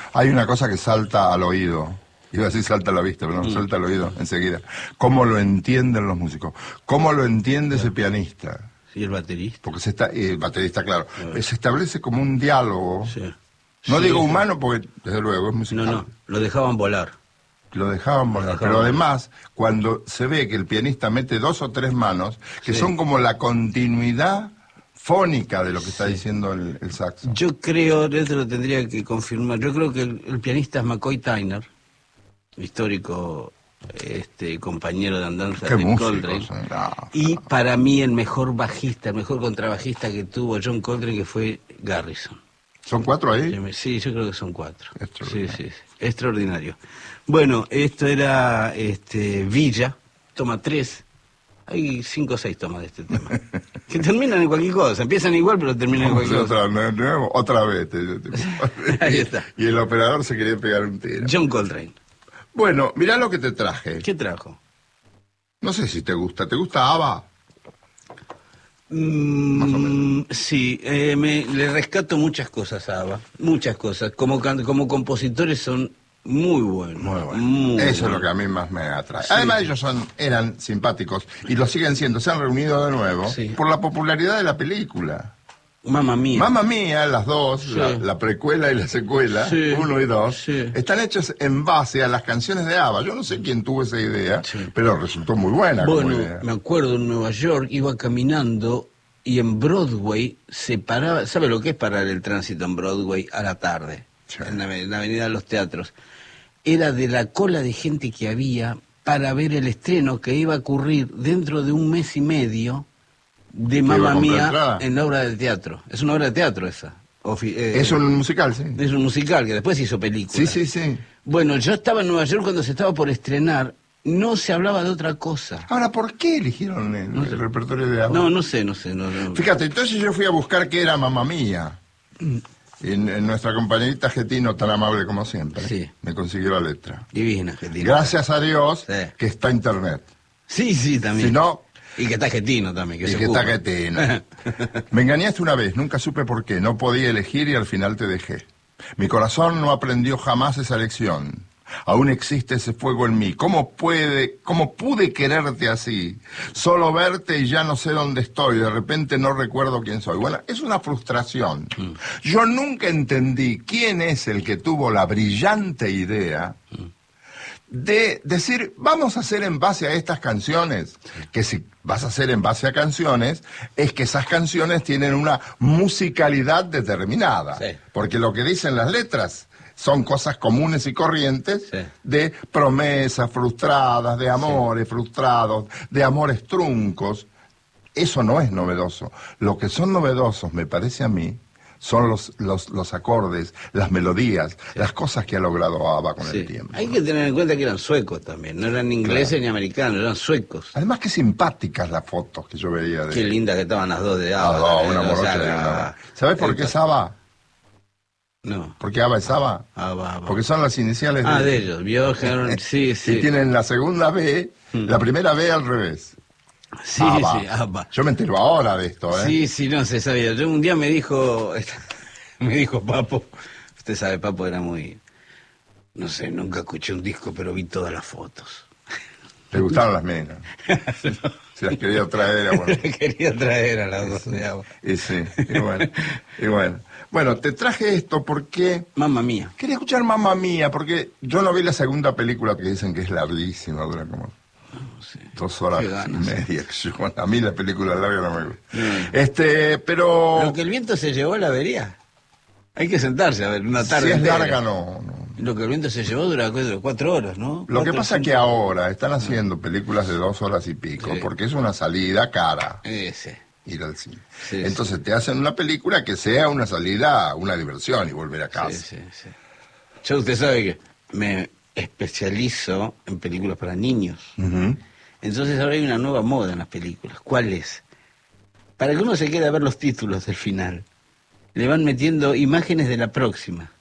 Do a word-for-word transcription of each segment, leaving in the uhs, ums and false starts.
Hay una cosa que salta al oído. Iba a decir salta a la vista, pero no, mm. salta al oído enseguida. ¿Cómo lo entienden los músicos? ¿Cómo lo entiende claro. ese pianista? Sí, el baterista. Porque se está, el baterista, claro. claro. Se establece como un diálogo. Sí. No sí, digo sí. humano porque, desde luego, es musical. No, no, lo dejaban volar. Lo dejaban volar. Lo dejaban pero volar. Además, cuando se ve que el pianista mete dos o tres manos, que sí. son como la continuidad fónica de lo que sí. está diciendo el, el saxo. Yo creo, esto lo tendría que confirmar, yo creo que el, el pianista es McCoy Tyner, histórico este compañero de andanza de músicos, Coltrane, eh, no, y no. para mí el mejor bajista, el mejor contrabajista que tuvo John Coltrane, que fue Garrison. ¿Son cuatro ahí? Sí, yo creo que son cuatro. Extraordinario. Sí, sí, sí. Extraordinario. Bueno, esto era este Villa, toma tres. Hay cinco o seis tomas de este tema. Que terminan en cualquier cosa. Empiezan igual, pero terminan en cualquier otra, cosa. No, no, otra vez. Te, te, te. Ahí está. Y el operador se quería pegar un tiro. John Coltrane. Bueno, mirá lo que te traje. ¿Qué trajo? No sé si te gusta. ¿Te gusta ABBA? Mm, Más o menos. Sí, eh, me, le rescato muchas cosas a ABBA. Muchas cosas. Como, como compositores son muy buenos. Muy bueno. Muy Eso bueno. es lo que a mí más me atrae. Sí. Además ellos son, eran simpáticos y lo siguen siendo. Se han reunido de nuevo sí. por la popularidad de la película. Mamma Mía. Mamma Mía, las dos, sí. la, la precuela y la secuela, sí. uno y dos, sí. están hechos en base a las canciones de ABBA. Yo no sé quién tuvo esa idea, sí. pero resultó muy buena bueno, como idea. Me acuerdo en Nueva York, iba caminando y en Broadway se paraba. ¿Sabe lo que es parar el tránsito en Broadway a la tarde? Sí. En, la, en la avenida de los Teatros. Era de la cola de gente que había para ver el estreno que iba a ocurrir dentro de un mes y medio de Mamma Mía en la obra de teatro. Es una obra de teatro esa. Ofi eh, es un musical, sí. Es un musical que después hizo película. Sí, sí, sí. Bueno, yo estaba en Nueva York cuando se estaba por estrenar. No se hablaba de otra cosa. Ahora, ¿por qué eligieron el, no sé. el repertorio de ABBA? No, no sé, no sé. No, no. Fíjate, entonces yo fui a buscar qué era Mamma Mía. Mm. Y en, en nuestra compañerita Getino, tan amable como siempre, sí. me consiguió la letra. Divina, Getino. Gracias a Dios sí. que está internet. Sí, sí, también. Si no... Y que está Getino también. Que y se que ocupa. está Getino. Me engañaste una vez, nunca supe por qué. No podía elegir y al final te dejé. Mi corazón no aprendió jamás esa lección. Aún existe ese fuego en mí. ¿Cómo puede, cómo pude quererte así? Solo verte y ya no sé dónde estoy. De repente no recuerdo quién soy. Bueno, es una frustración. Mm. Yo nunca entendí quién es el que tuvo la brillante idea mm. de decir, vamos a hacer en base a estas canciones. Que si vas a hacer en base a canciones, es que esas canciones tienen una musicalidad determinada. Sí. Porque lo que dicen las letras son cosas comunes y corrientes sí. de promesas frustradas, de amores sí. frustrados, de amores truncos. Eso no es novedoso. Lo que son novedosos, me parece a mí, son los, los, los acordes, las melodías, sí. las cosas que ha logrado ABBA con sí. el tiempo. Hay que tener en cuenta que eran suecos también, no eran ingleses claro. ni americanos, eran suecos. Además, qué simpáticas las fotos que yo veía de... Qué lindas que estaban las dos de ABBA. Ah, no, una morocha de una... ¿Sabes por qué es ABBA? No. ¿Por qué ABBA es ABBA? ABBA, ABBA. Porque son las iniciales ah, de... Ah, de ellos, Björn, sí, sí. Y tienen la segunda B, mm. la primera B al revés. Sí, ABBA. sí, ABBA. Yo me entero ahora de esto, ¿eh? Sí, sí, no se sabía. Yo un día me dijo, me dijo Papo, usted sabe, Papo era muy, no sé, nunca escuché un disco, pero vi todas las fotos. ¿Le gustaron las menas? no. Si las quería traer, bueno. Las quería traer a las dos de ABBA. Y sí, y bueno, y bueno. Bueno, te traje esto porque... Mamma Mía. Quería escuchar Mamma Mía, porque yo no vi la segunda película que dicen que es larguísima, dura como... No sé. Dos horas ganas, y media. Sí. Bueno, a mí la película larga no me gusta. Mm. Este, pero... Lo que el viento se llevó la vería. Hay que sentarse a ver una tarde. Si es entera. larga, no, no. Lo que el viento se llevó dura cuatro horas, ¿no? Lo que pasa es que ahora están haciendo no. películas de dos horas y pico, sí. porque es una salida cara. Ese. Ir al cine. Sí, Entonces sí. te hacen una película que sea una salida, una diversión y volver a casa. Sí, sí, sí. Ya usted sabe que me especializo en películas para niños. Uh-huh. Entonces ahora hay una nueva moda en las películas. ¿Cuál es? Para que uno se quede a ver los títulos del final, le van metiendo imágenes de la próxima.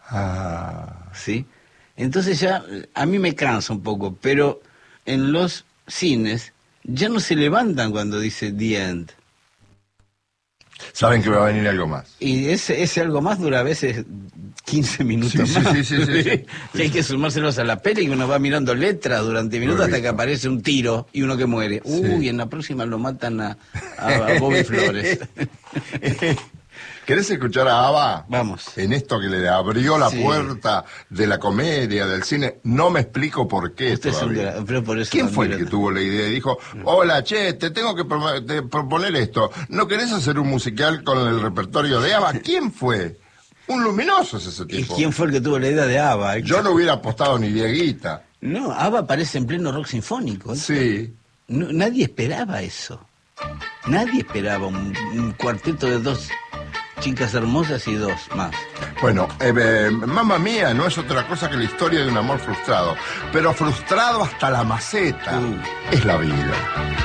Ah. ¿Sí? Entonces ya, a mí me cansa un poco, pero en los cines ya no se levantan cuando dice The End. Saben que va a venir algo más. Y ese, ese algo más dura a veces quince minutos Sí, más. sí, sí, sí, sí, sí. Que hay que sumárselos a la peli y uno va mirando letras durante minutos hasta que aparece un tiro y uno que muere. Sí. Uy, en la próxima lo matan a, a, a Bobby Flores. ¿Querés escuchar a ABBA? Vamos. En esto que le abrió la Sí. puerta de la comedia, del cine. No me explico por qué Usted es un todavía. gra- pero por eso ¿Quién lo fue el admiro. que tuvo la idea y dijo, hola, che, te tengo que pro- te proponer esto? ¿No querés hacer un musical con el repertorio de ABBA? ¿Quién fue? Un luminoso es ese ¿Y tipo. quién fue el que tuvo la idea de ABBA? Yo no hubiera apostado ni dieguita. No, ABBA aparece en pleno rock sinfónico. ¿eh? Sí. No, nadie esperaba eso. Nadie esperaba un, un cuarteto de dos chicas hermosas y dos más. Bueno, eh, eh, Mamma Mía no es otra cosa que la historia de un amor frustrado. Pero frustrado hasta la maceta. Uh. Es la vida.